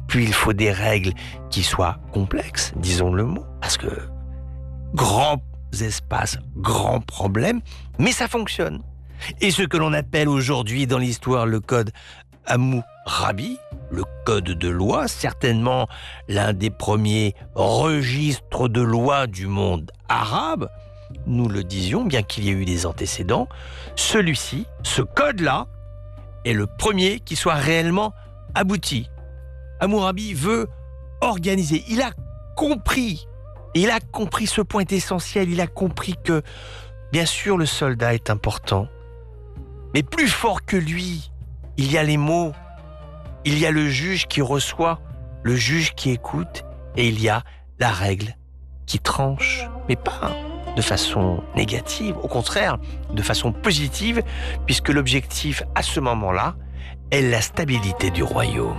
Puis il faut des règles qui soient complexes, disons le mot, parce que grands espaces, grands problèmes, mais ça fonctionne. Et ce que l'on appelle aujourd'hui dans l'histoire le code Hammurabi, le code de loi, certainement l'un des premiers registres de loi du monde arabe, nous le disions, bien qu'il y ait eu des antécédents, celui-ci, ce code-là, est le premier qui soit réellement abouti. Hammurabi veut organiser, il a compris ce point essentiel, il a compris que, bien sûr, le soldat est important, mais plus fort que lui, il y a les mots, il y a le juge qui reçoit, le juge qui écoute, et il y a la règle qui tranche, mais pas de façon négative, au contraire, de façon positive, puisque l'objectif à ce moment-là est la stabilité du royaume.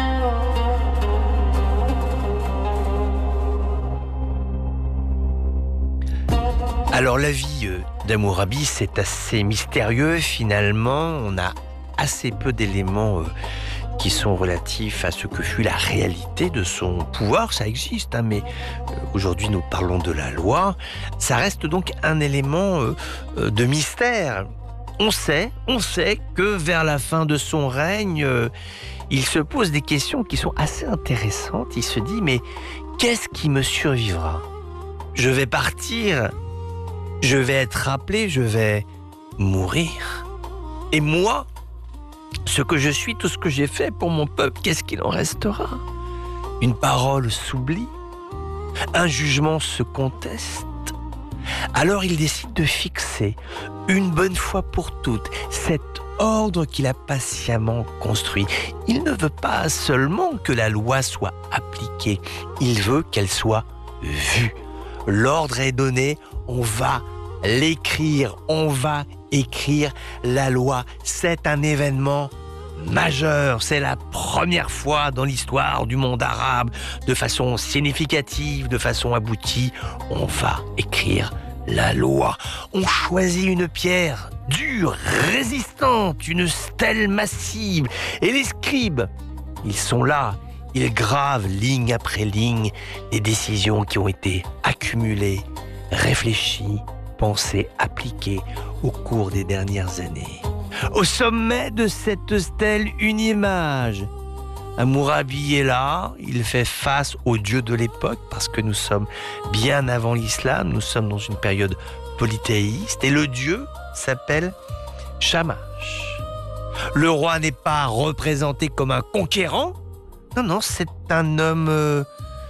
Alors la vie d'Hammurabi, c'est assez mystérieux finalement, on a assez peu d'éléments qui sont relatifs à ce que fut la réalité de son pouvoir, ça existe, mais aujourd'hui nous parlons de la loi, ça reste donc un élément de mystère. On sait que vers la fin de son règne, il se pose des questions qui sont assez intéressantes, il se dit, mais qu'est-ce qui me survivra ? Je vais partir, je vais être rappelé, je vais mourir. Et moi, ce que je suis, tout ce que j'ai fait pour mon peuple, qu'est-ce qu'il en restera ? Une parole s'oublie, un jugement se conteste. Alors il décide de fixer, une bonne fois pour toutes, cet ordre qu'il a patiemment construit. Il ne veut pas seulement que la loi soit appliquée, il veut qu'elle soit vue. L'ordre est donné, on va l'écrire, on va écrire la loi. C'est un événement majeur, c'est la première fois dans l'histoire du monde arabe, de façon significative, de façon aboutie, on va écrire la loi. On choisit une pierre dure, résistante, une stèle massive, et les scribes, ils sont là, ils gravent ligne après ligne les décisions qui ont été accumulées, réfléchies, pensées, appliquées au cours des dernières années. Au sommet de cette stèle, une image. Hammurabi est là, il fait face aux dieux de l'époque, parce que nous sommes bien avant l'islam, nous sommes dans une période polythéiste, et le dieu s'appelle Shamash. Le roi n'est pas représenté comme un conquérant, non, c'est un homme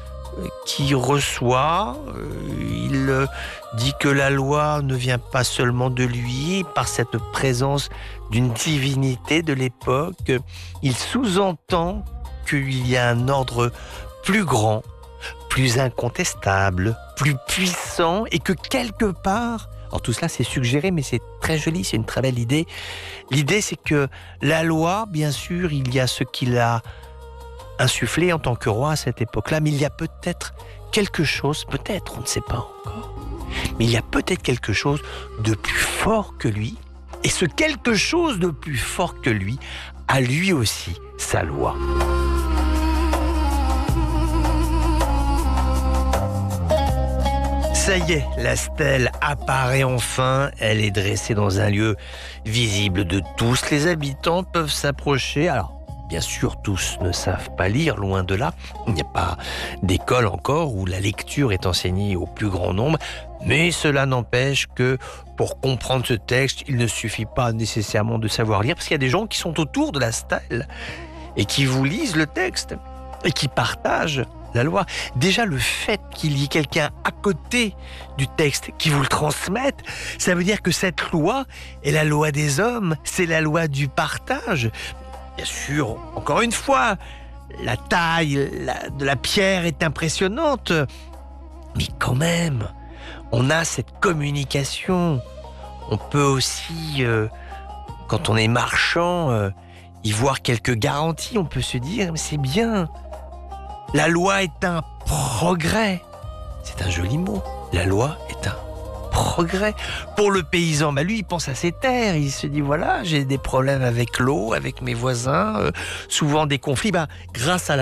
qui reçoit, il dit que la loi ne vient pas seulement de lui, par cette présence d'une divinité de l'époque, il sous-entend qu'il y a un ordre plus grand, plus incontestable, plus puissant, et que quelque part, alors tout cela c'est suggéré, mais c'est très joli, c'est une très belle idée. L'idée c'est que la loi, bien sûr, il y a ce qu'il a insufflé en tant que roi à cette époque-là, mais il y a peut-être quelque chose, peut-être, on ne sait pas encore, mais il y a peut-être quelque chose de plus fort que lui, et ce quelque chose de plus fort que lui a lui aussi sa loi. Ça y est, la stèle apparaît enfin, elle est dressée dans un lieu visible de tous, les habitants peuvent s'approcher, alors bien sûr, tous ne savent pas lire, loin de là. Il n'y a pas d'école encore où la lecture est enseignée au plus grand nombre. Mais cela n'empêche que pour comprendre ce texte, il ne suffit pas nécessairement de savoir lire, parce qu'il y a des gens qui sont autour de la stèle et qui vous lisent le texte et qui partagent la loi. Déjà, le fait qu'il y ait quelqu'un à côté du texte qui vous le transmette, ça veut dire que cette loi est la loi des hommes, c'est la loi du partage. Bien sûr, encore une fois, la taille de la pierre est impressionnante, mais quand même, on a cette communication. On peut aussi, quand on est marchand, y voir quelques garanties. On peut se dire, mais c'est bien. La loi est un progrès. C'est un joli mot. La loi est un progrès. Pour le paysan, lui, il pense à ses terres. Il se dit, voilà, j'ai des problèmes avec l'eau, avec mes voisins, souvent des conflits. Grâce à la